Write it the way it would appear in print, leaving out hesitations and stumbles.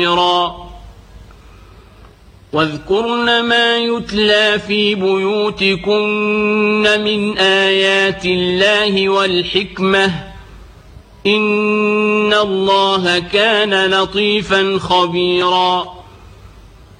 واذكرن ما يتلى في بيوتكن من آيات الله والحكمة إن الله كان لطيفا خبيرا